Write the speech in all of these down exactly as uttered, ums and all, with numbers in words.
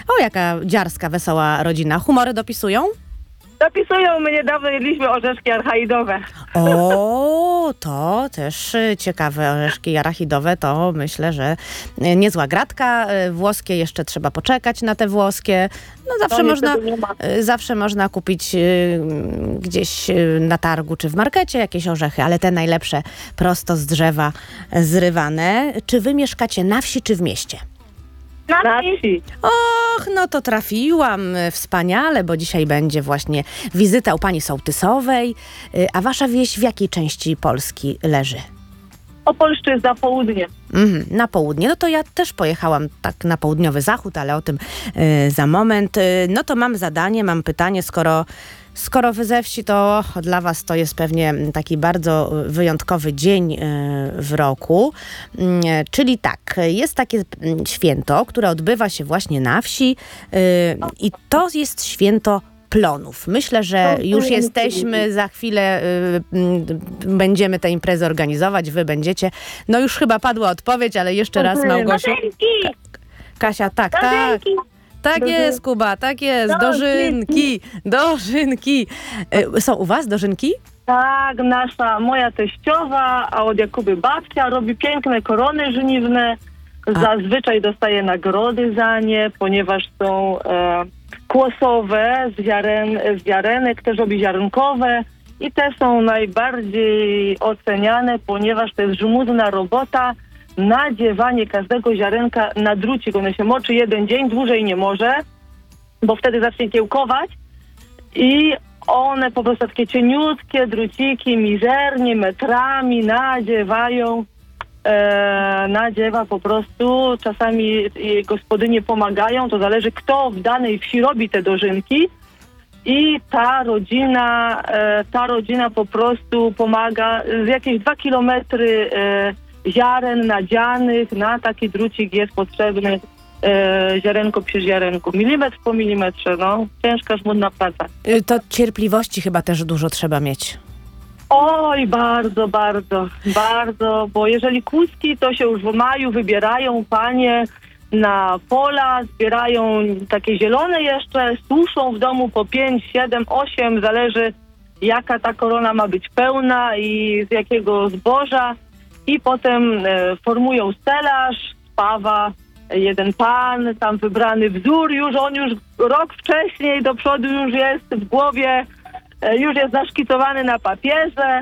O, jaka dziarska, wesoła rodzina. Humory dopisują? Dopisują, my niedawno jedliśmy orzeszki archaidowe. O, to też y, ciekawe orzeszki arachidowe, to myślę, że y, niezła gratka. Y, włoskie jeszcze trzeba poczekać na te włoskie. No zawsze No, można, niestety nie ma. y, zawsze można kupić y, gdzieś y, na targu czy w markecie jakieś orzechy, ale te najlepsze prosto z drzewa zrywane. Czy wy mieszkacie na wsi czy w mieście? Na wsi. Och, no to trafiłam wspaniale, bo dzisiaj będzie właśnie wizyta u pani sołtysowej. Y, A wasza wieś w jakiej części Polski leży? Opolszczyzna, południe. Mhm, na południe. No to ja też pojechałam tak na południowy zachód, ale o tym y, za moment. Y, no to mam zadanie, mam pytanie, skoro... Skoro wy ze wsi, to dla was to jest pewnie taki bardzo wyjątkowy dzień y, w roku. Y, czyli tak, jest takie y, święto, które odbywa się właśnie na wsi y, i to jest święto plonów. Myślę, że już jesteśmy, za chwilę y, y, będziemy tę imprezę organizować, wy będziecie. No już chyba padła odpowiedź, ale jeszcze raz, Małgosiu. Dożynki! Kasia, tak, tak. Dożynki! Tak Dożyn- jest, Kuba, tak jest. Dożynki, dożynki. Y, Są u was dożynki? Tak, nasza, moja teściowa, a od Jakuby babcia robi piękne korony żniwne. Zazwyczaj dostaje nagrody za nie, ponieważ są e, kłosowe z, ziaren, z ziarenek, też robi ziarnkowe i te są najbardziej oceniane, ponieważ to jest żmudna robota. Nadziewanie każdego ziarenka na drucik. One się moczy jeden dzień, dłużej nie może, bo wtedy zacznie kiełkować i one po prostu takie cieniutkie druciki, mizernie, metrami nadziewają. E, nadziewa po prostu, czasami e, gospodynie pomagają, to zależy kto w danej wsi robi te dożynki i ta rodzina, e, ta rodzina po prostu pomaga z jakieś dwa kilometry e, ziaren nadzianych, na taki drucik jest potrzebny e, ziarenko przy ziarenku, milimetr po milimetrze, no, ciężka, żmudna praca. Y, To cierpliwości chyba też dużo trzeba mieć. Oj, bardzo, bardzo, bardzo, bo jeżeli kłuski, to się już w maju wybierają panie na pola, zbierają takie zielone jeszcze, suszą w domu po pięć, siedem, osiem, zależy jaka ta korona ma być pełna i z jakiego zboża i potem e, formują stelaż, spawa jeden pan, tam wybrany wzór, już on już rok wcześniej do przodu już jest w głowie, już jest zaszkicowany na papierze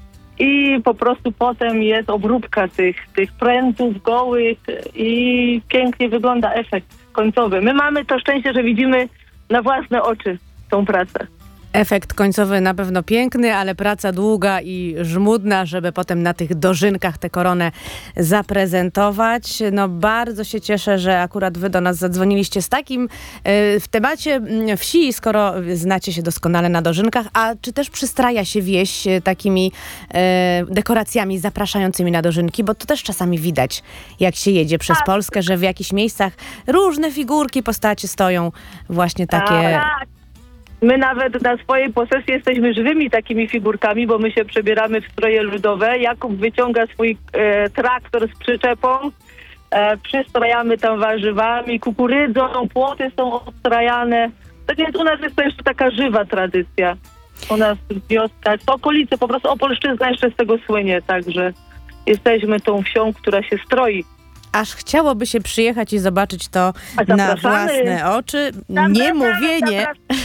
i po prostu potem jest obróbka tych, tych prętów gołych i pięknie wygląda efekt końcowy. My mamy to szczęście, że widzimy na własne oczy tą pracę. Efekt końcowy na pewno piękny, ale praca długa i żmudna, żeby potem na tych dożynkach tę koronę zaprezentować. No bardzo się cieszę, że akurat wy do nas zadzwoniliście z takim y, w temacie y, wsi, skoro znacie się doskonale na dożynkach, a czy też przystraja się wieś y, takimi y, dekoracjami zapraszającymi na dożynki, bo to też czasami widać, jak się jedzie przez Tak. Polskę, że w jakichś miejscach różne figurki, postacie stoją właśnie takie... Tak. My nawet na swojej posesji jesteśmy żywymi takimi figurkami, bo my się przebieramy w stroje ludowe. Jakub wyciąga swój e, traktor z przyczepą, e, przystrajamy tam warzywami, kukurydzą, płoty są odstrajane. Tak więc u nas jest to jeszcze taka żywa tradycja. U nas w wioskach, w okolicy, po prostu Opolszczyzna jeszcze z tego słynie, także jesteśmy tą wsią, która się stroi. Aż chciałoby się przyjechać i zobaczyć to A na zapraszamy. własne oczy. Nie Zapraszamy, mówienie. zapraszamy.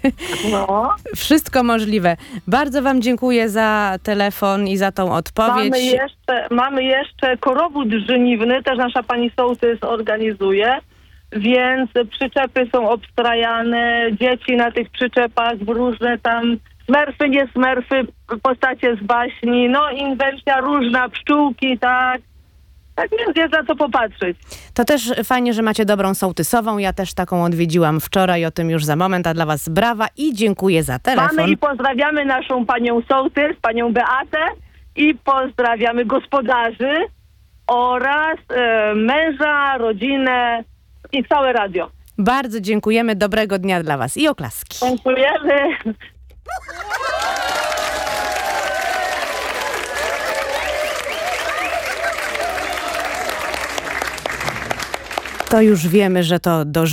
No. Wszystko możliwe. Bardzo wam dziękuję za telefon i za tą odpowiedź. Mamy jeszcze, mamy jeszcze korowód żniwny, też nasza pani sołtys organizuje, więc przyczepy są obstrajane, dzieci na tych przyczepach w różne tam smerfy, nie smerfy, postacie z baśni, no inwencja różna, pszczółki, tak. Tak więc jest na co popatrzeć. To też fajnie, że macie dobrą sołtysową. Ja też taką odwiedziłam wczoraj, o tym już za moment, a dla was brawa i dziękuję za telefon. Mamy i pozdrawiamy naszą panią sołtys, panią Beatę i pozdrawiamy gospodarzy oraz e, męża, rodzinę i całe radio. Bardzo dziękujemy, dobrego dnia dla was i oklaski. Dziękujemy. To już wiemy, że to do